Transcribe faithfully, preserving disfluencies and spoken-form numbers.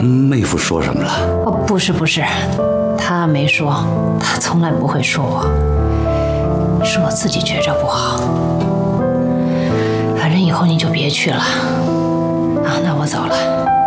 妹夫说什么了？ 哦，不是不是，他没说，他从来不会说我，是我自己觉着不好。反正以后你就别去了。啊，那我走了。